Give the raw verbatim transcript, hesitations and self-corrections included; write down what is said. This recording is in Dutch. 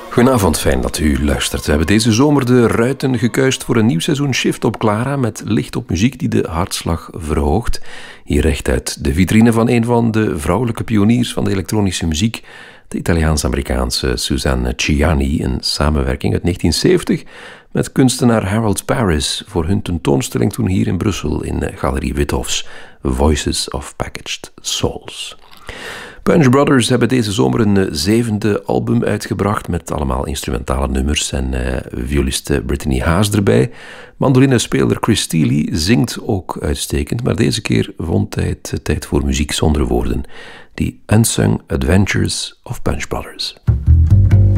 Goedenavond, fijn dat u luistert. We hebben deze zomer de ruiten gekuist voor een nieuw seizoen Shift op Clara met licht op muziek die de hartslag verhoogt. Hier recht uit de vitrine van een van de vrouwelijke pioniers van de elektronische muziek, de Italiaans-Amerikaanse Suzanne Ciani, een samenwerking uit negentien zeventig met kunstenaar Harold Paris voor hun tentoonstelling toen hier in Brussel in Galerie Withofs, Voices of Packaged Souls. Punch Brothers hebben deze zomer een zevende album uitgebracht met allemaal instrumentale nummers en uh, violiste Brittany Haas erbij. Mandolinespeler Chris Steele zingt ook uitstekend, maar deze keer vond hij het tijd voor muziek zonder woorden. The Unsung Adventures of Punch Brothers.